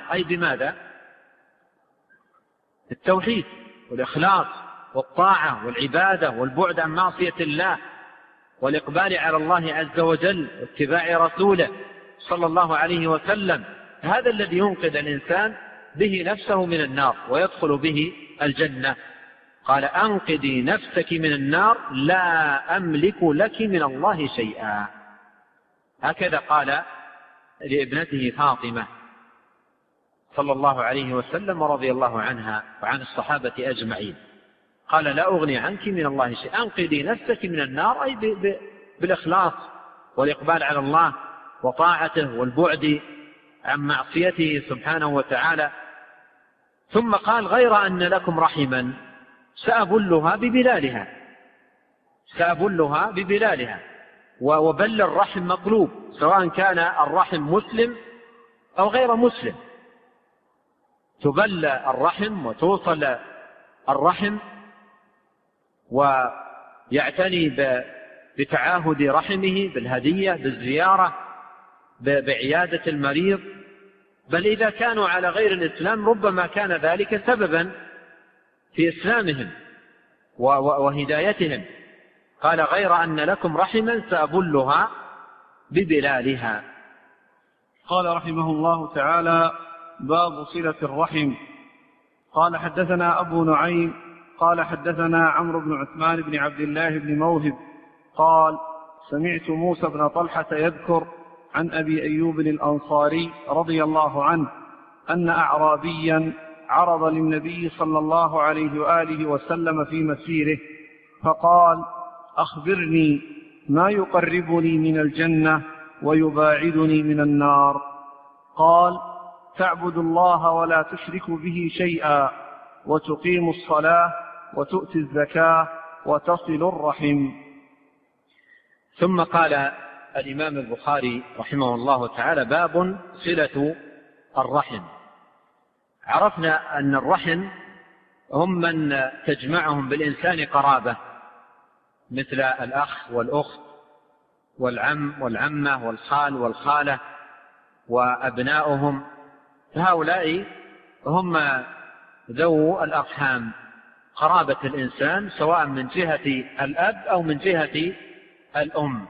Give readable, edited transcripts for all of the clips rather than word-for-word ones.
أي بماذا؟ التوحيد والإخلاص والطاعة والعبادة والبعد عن معصية الله والإقبال على الله عز وجل واتباع رسوله صلى الله عليه وسلم. هذا الذي ينقذ الإنسان به نفسه من النار ويدخل به الجنة. قال أنقذي نفسك من النار لا أملك لك من الله شيئا. هكذا قال لابنته فاطمة صلى الله عليه وسلم ورضي الله عنها وعن الصحابة أجمعين. قال لا أغني عنك من الله شيئا. أنقذي نفسك من النار أي بالإخلاص والإقبال على الله وطاعته والبعد عن معصيته سبحانه وتعالى. ثم قال غير أن لكم رحما سأبلها ببلالها. وبل الرحم مطلوب سواء كان الرحم مسلم أو غير مسلم. تبل الرحم وتوصل الرحم ويعتني بتعاهد رحمه بالهدية بالزيارة بعيادة المريض. بل إذا كانوا على غير الإسلام ربما كان ذلك سببا في إسلامهم وهدايتهم. قال غير أن لكم رحما سأبلها ببلالها. قال رحمه الله تعالى باب صلة الرحم. قال حدثنا أبو نعيم قال حدثنا عمرو بن عثمان بن عبد الله بن موهب قال سمعت موسى بن طلحة يذكر عن أبي أيوب الأنصاري رضي الله عنه أن أعرابيا عرض للنبي صلى الله عليه وآله وسلم في مسيره فقال أخبرني ما يقربني من الجنة ويباعدني من النار. قال تعبد الله ولا تشرك به شيئا وتقيم الصلاة وتؤتي الزكاة وتصل الرحم. ثم قال الإمام البخاري رحمه الله تعالى باب صلة الرحم. عرفنا أن الرحم هم من تجمعهم بالإنسان قرابة مثل الأخ والأخت والعم والعمة والخال والخالة وأبناؤهم. هؤلاء هم ذو الأرحام قرابة الإنسان سواء من جهة الأب أو من جهة الأم.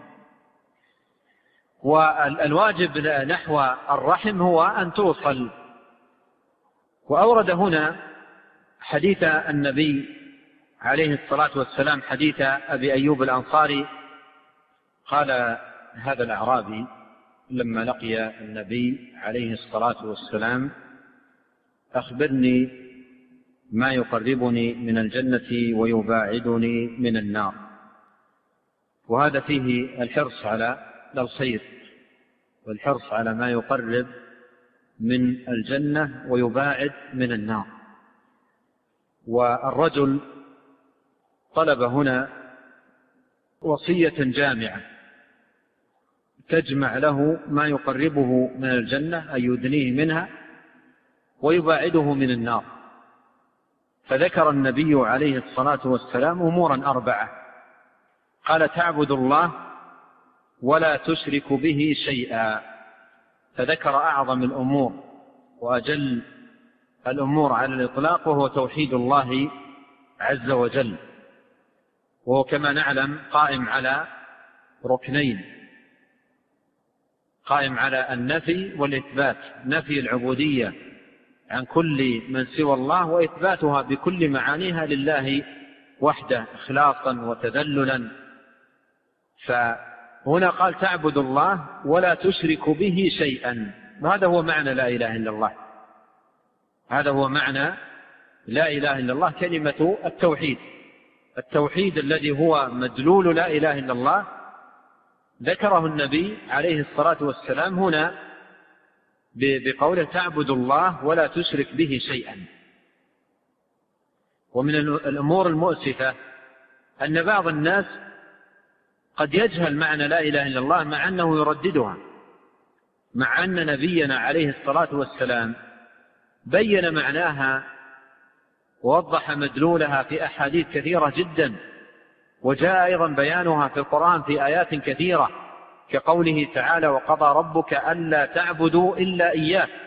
والواجب نحو الرحم هو أن توصل. وأورد هنا حديث النبي عليه الصلاة والسلام حديث أبي أيوب الأنصاري. قال هذا الأعرابي لما لقي النبي عليه الصلاة والسلام أخبرني ما يقربني من الجنة ويباعدني من النار. وهذا فيه الحرص على الخير والحرص على ما يقرب من الجنة ويباعد من النار. والرجل طلب هنا وصية جامعة تجمع له ما يقربه من الجنة أي يدنيه منها ويباعده من النار. فذكر النبي عليه الصلاة والسلام أمورا 4. قال تعبد الله ولا تشرك به شيئا. فذكر أعظم الأمور وأجل الأمور على الإطلاق وهو توحيد الله عز وجل. وهو كما نعلم قائم على ركنين، قائم على النفي والإثبات. نفي العبودية عن كل من سوى الله وإثباتها بكل معانيها لله وحده إخلاصا وتذللا. فهنا قال تعبد الله ولا تشرك به شيئا. وهذا هو معنى لا إله إلا الله. هذا هو معنى لا إله إلا الله، كلمة التوحيد. التوحيد الذي هو مدلول لا إله إلا الله ذكره النبي عليه الصلاة والسلام هنا بقوله تعبد الله ولا تشرك به شيئا. ومن الأمور المؤسفة أن بعض الناس قد يجهل معنى لا إله إلا الله مع أنه يرددها، مع أن نبينا عليه الصلاة والسلام بين معناها ووضح مدلولها في أحاديث كثيرة جدا، وجاء أيضا بيانها في القرآن في آيات كثيرة كقوله تعالى وقضى ربك ألا تعبدوا إلا إياه